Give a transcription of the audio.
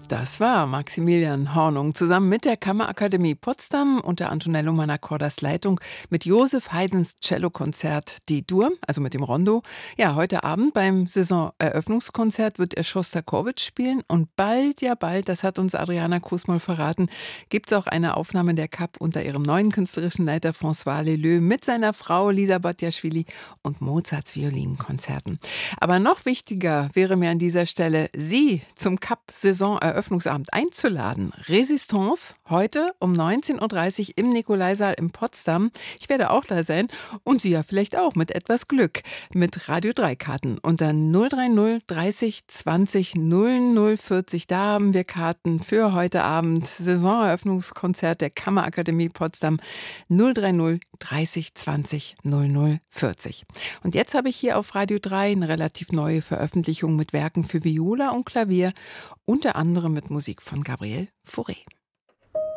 Das war Maximilian Hornung zusammen mit der Kammerakademie Potsdam unter Antonello Manacordas Leitung mit Joseph Haydns Cellokonzert D-Dur, also mit dem Rondo. Ja, heute Abend beim Saisoneröffnungskonzert wird er Schostakowitsch spielen und bald, das hat uns Adriana Kusmol verraten, gibt es auch eine Aufnahme der Kapp unter ihrem neuen künstlerischen Leiter François Leleux mit seiner Frau Lisa Batjaschwili und Mozarts Violinkonzerten. Aber noch wichtiger wäre mir an dieser Stelle, Sie zum Kapp-Saisoneröffnungsabend einzuladen. Resistance, heute um 19:30 Uhr im Nikolaisaal in Potsdam. Ich werde auch da sein und Sie ja vielleicht auch mit etwas Glück. Mit Radio 3 Karten unter 030 30 20 00 40. Da haben wir Karten für heute Abend. Saisoneröffnungskonzert der Kammerakademie Potsdam 030 30 20 00 40. Und jetzt habe ich hier auf Radio 3 eine relativ neue Veröffentlichung mit Werken für Viola und Klavier, unter anderem mit Musik von Gabriel Fauré.